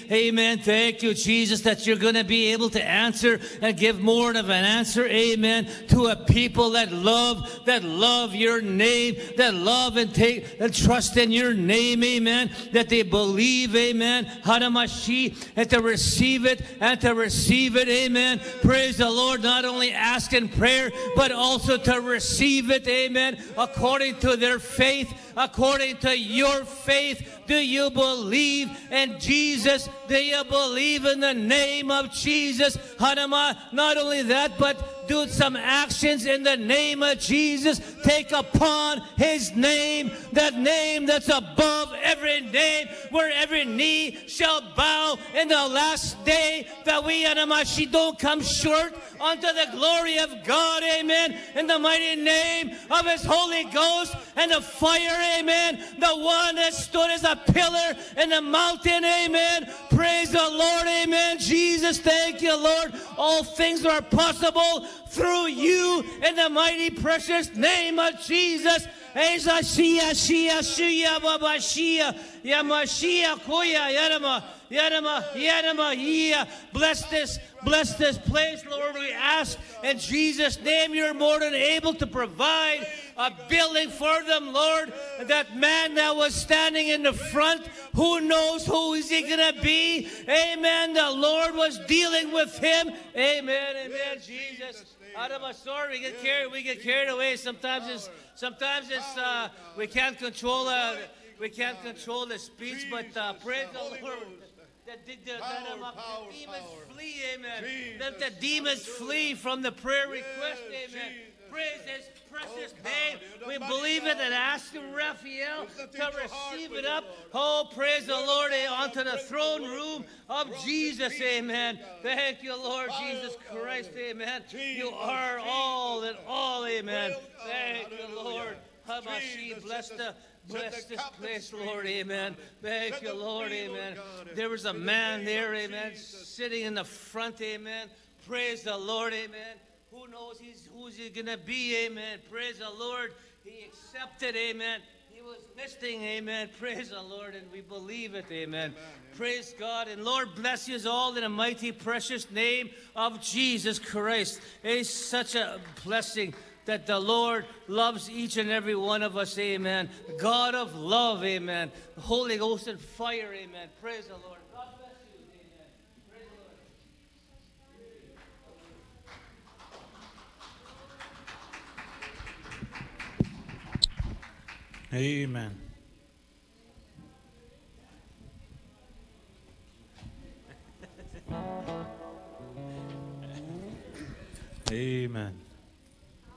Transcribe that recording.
Amen. Thank you, Jesus, that you're going to be able to answer and give more of an answer. Amen. To a people that love your name, that love and take and trust in your name. Amen. That they believe. Amen. Hanamashi, and to receive it and to receive it. Amen. Praise the Lord. Not only ask in prayer, but also to receive it. Amen. According to their faith, according to your faith. Do you believe in Jesus? Do you believe in the name of Jesus? Hanama, not only that, but do some actions in the name of Jesus. Take upon his name, that name that's above every name, where every knee shall bow in the last day, that we, Hanamashi, don't come short unto the glory of God. Amen. In the mighty name of his Holy Ghost and the fire. Amen. The one that stood as a pillar in the mountain. Amen. Praise the Lord. Amen. Jesus, thank you, Lord. All things are possible through you in the mighty precious name of Jesus. Bless this place, Lord, we ask in Jesus' name. You're more than able to provide a building for them, Lord. That man that was standing in the front, who knows who is he going to be? Amen. The Lord was dealing with him. Amen. Amen. Jesus. Out of our story, we get carried away. Sometimes it's we can't control the speech, but praise the Lord. The demons flee, amen. That the demons flee from the prayer request, amen. Praise his precious name. We believe it and ask Raphael to receive it up. Oh, praise the Lord, onto the throne room of Jesus, amen. Thank you, Lord Jesus Christ, amen. You are all in all, amen. Thank you, Lord. Habashi, bless this place, Lord, amen. Thank you, Lord, amen. There was a man there, amen, sitting in the front, amen. Praise the Lord, amen. Who knows who's he going to be, amen. Praise the Lord. He accepted, amen. He was listening, amen. Praise the Lord, and we believe it, amen. Praise God, and Lord bless you all in the mighty, precious name of Jesus Christ. It's such a blessing that the Lord loves each and every one of us, amen. God of love, amen. The Holy Ghost and fire, amen. Praise the Lord. God bless you, amen. Praise the Lord. Amen. Amen.